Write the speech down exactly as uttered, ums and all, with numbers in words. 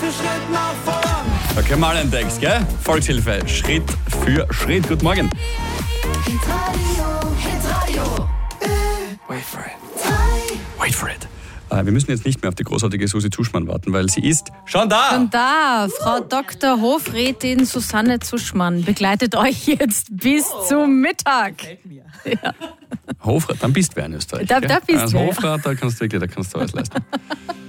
für Schritt nach vorn. Da können wir alle einen Text, gell? Volkshilfe, Schritt für Schritt. Guten Morgen. Hitradio, Hitradio. Wait for it. Wait for it. Äh, wir müssen jetzt nicht mehr auf die großartige Susi Zuschmann warten, weil sie ist schon da. Und da, Frau Doktor Hofrätin Susanne Zuschmann begleitet euch jetzt bis zum Mittag. Ja. Hofrat, dann bist du wer in Österreich. Da- gell? da bist Als wer, ja. Hofrat, da kannst du wirklich, da kannst du alles leisten.